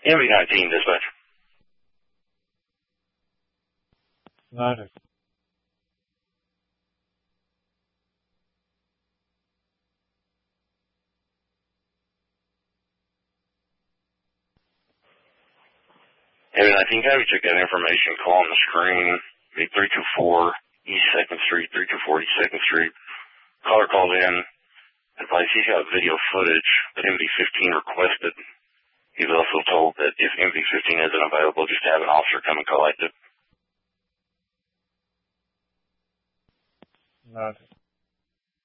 MV-19 dispatch. Roger. MV-19, can I check that information? Call on the screen, V324 East 2nd Street, 324 East 2nd Street. Caller called in, advised he's got video footage that MV-15 requested. He was also told that if MV-15 isn't available, just have an officer come and collect it. Roger.